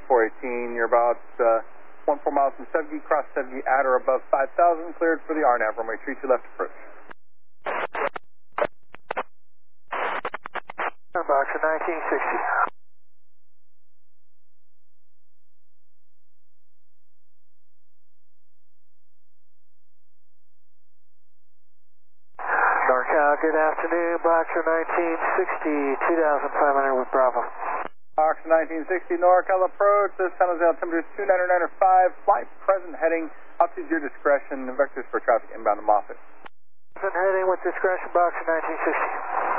418. You're about 14 miles from 70, cross 70 at or above 5,000, cleared for the RNAV, runway 32 left approach. Boxer 1960. NorCal, good afternoon. Boxer 1960, 2,500 with Bravo. Boxer 1960, NorCal approach. This San Jose altimeter is 299.5. Flight present heading. Altitude your discretion. Vectors for traffic inbound to Moffett. Present heading with discretion, Boxer 1960.